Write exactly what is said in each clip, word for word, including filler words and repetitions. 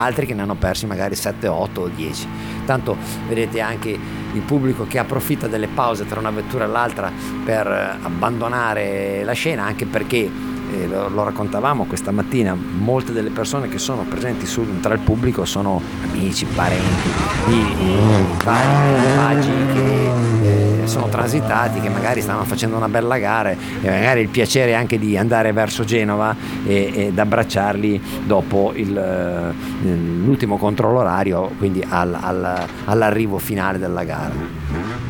altri che ne hanno persi magari sette, otto o dieci. Tanto vedete anche il pubblico che approfitta delle pause tra una vettura e l'altra per abbandonare la scena, anche perché eh, lo, lo raccontavamo questa mattina, molte delle persone che sono presenti sul, tra il pubblico sono amici, parenti di eh, vari equipaggi che eh, sono transitati, che magari stanno facendo una bella gara e magari il piacere anche di andare verso Genova e, ed abbracciarli dopo il, l'ultimo controllo orario, quindi al, al, all'arrivo finale della gara.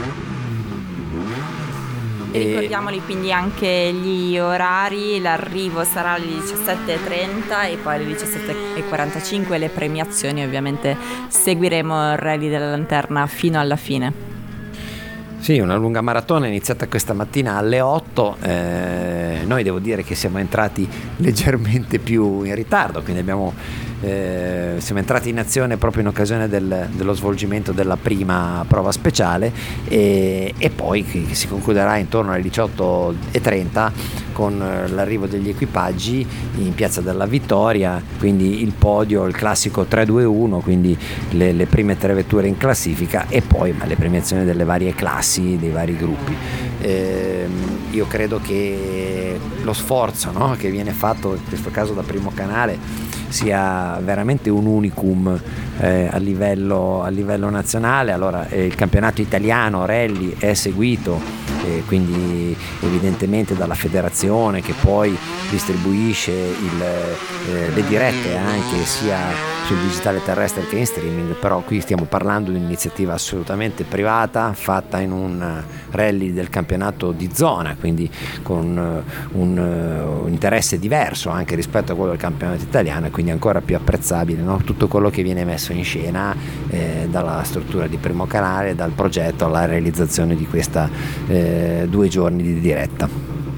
E ricordiamoli quindi anche gli orari: l'arrivo sarà alle diciassette e trenta e poi alle diciassette e quarantacinque le premiazioni. Ovviamente seguiremo il Rally della Lanterna fino alla fine. Sì, una lunga maratona iniziata questa mattina alle otto. Eh, noi devo dire che siamo entrati leggermente più in ritardo, quindi abbiamo eh, siamo entrati in azione proprio in occasione del, dello svolgimento della prima prova speciale e, e poi che si concluderà intorno alle diciotto e trenta con l'arrivo degli equipaggi in Piazza della Vittoria, quindi il podio, il classico tre due uno, quindi le, le prime tre vetture in classifica e poi ma le premiazioni delle varie classi, dei vari gruppi. Eh, io credo che lo sforzo, no, che viene fatto in questo caso da Primo Canale sia veramente un unicum eh, a livello, a livello nazionale. Allora eh, il campionato italiano rally è seguito eh, quindi evidentemente dalla federazione, che poi distribuisce il, eh, le dirette anche sia sul digitale terrestre che in streaming, però qui stiamo parlando di un'iniziativa assolutamente privata fatta in un rally del campionato di zona, quindi con un, un interesse diverso anche rispetto a quello del campionato italiano, e quindi ancora più apprezzabile, no? Tutto quello che viene messo in scena eh, dalla struttura di Primo Canale, dal progetto alla realizzazione di questa eh, due giorni di diretta.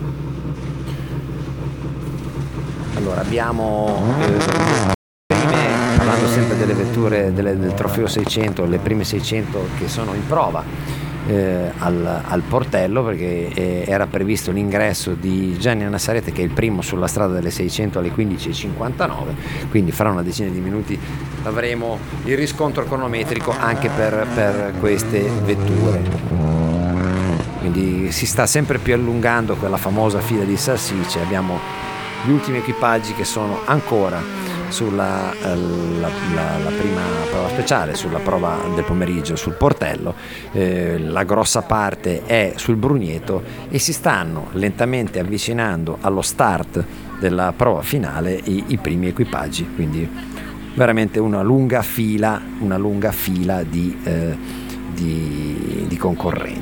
Allora abbiamo eh, parlando sempre delle vetture delle, del trofeo seicento, le prime seicento che sono in prova eh, al, al portello, perché eh, era previsto l'ingresso di Gianni Nassarete, che è il primo sulla strada delle seicento alle quindici e cinquantanove, quindi fra una decina di minuti avremo il riscontro cronometrico anche per, per queste vetture. Quindi si sta sempre più allungando quella famosa fila di salsicce, abbiamo gli ultimi equipaggi che sono ancora sulla la, la, la prima prova speciale, sulla prova del pomeriggio sul portello, eh, la grossa parte è sul Brugneto e si stanno lentamente avvicinando allo start della prova finale i, i primi equipaggi, quindi veramente una lunga fila una lunga fila di, eh, di, di concorrenti.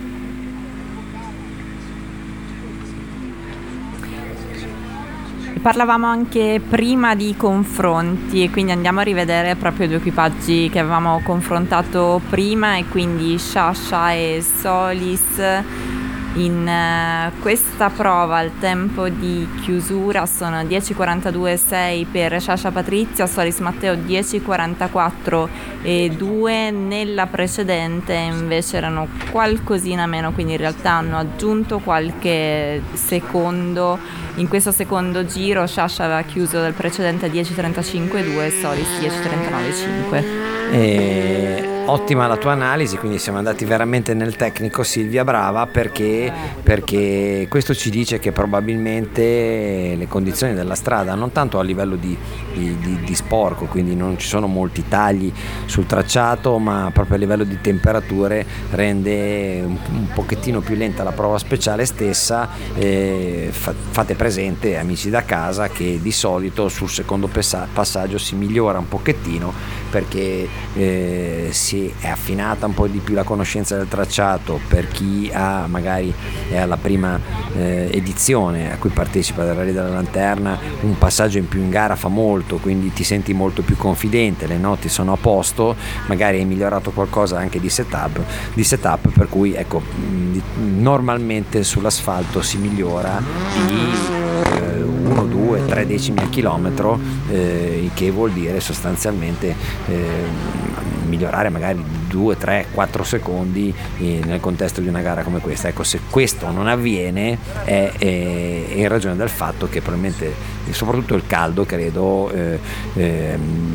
Parlavamo anche prima di confronti e quindi andiamo a rivedere proprio i due equipaggi che avevamo confrontato prima, e quindi Sciascia e Solis. In uh, questa prova il tempo di chiusura sono dieci quarantadue sei per Sciascia Patrizia, Solis Matteo dieci quarantaquattro e due. Nella precedente invece erano qualcosina meno, quindi in realtà hanno aggiunto qualche secondo. In questo secondo giro Sciascia aveva chiuso dal precedente dieci trentacinque due e Solis dieci trentanove cinque. E... ottima la tua analisi, quindi siamo andati veramente nel tecnico, Silvia, brava, perché, perché questo ci dice che probabilmente le condizioni della strada, non tanto a livello di, di, di, di sporco, quindi non ci sono molti tagli sul tracciato, ma proprio a livello di temperature rende un, un pochettino più lenta la prova speciale stessa. Eh, fa, fate presente, amici da casa, che di solito sul secondo passaggio si migliora un pochettino, perché eh, si è affinata un po' di più la conoscenza del tracciato. Per chi ha magari è alla prima eh, edizione a cui partecipa del Rally della Lanterna, un passaggio in più in gara fa molto, quindi ti senti molto più confidente, le noti sono a posto, magari hai migliorato qualcosa anche di setup, di setup per cui ecco, normalmente sull'asfalto si migliora di eh, uno, due, tre decimi al chilometro, eh, il che vuol dire sostanzialmente eh, migliorare magari due, tre, quattro secondi nel contesto di una gara come questa. Ecco, se questo non avviene è, è, è in ragione del fatto che probabilmente, soprattutto il caldo, credo eh, eh,